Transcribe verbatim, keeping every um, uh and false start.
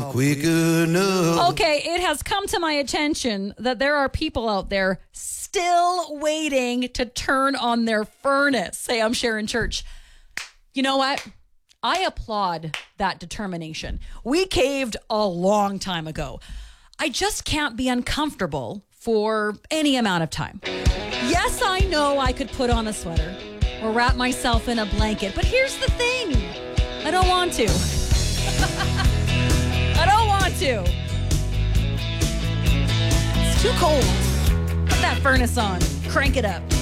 quick enough. Okay, it has come to my attention that there are people out there still waiting to turn on their furnace. Hey, I'm Sharon Church. You know what? I applaud that determination. We caved a long time ago. I just can't be uncomfortable for any amount of time. Yes, I know I could put on a sweater or wrap myself in a blanket, but here's the thing. I don't want to. I don't want to. It's too cold. Put that furnace on. Crank it up.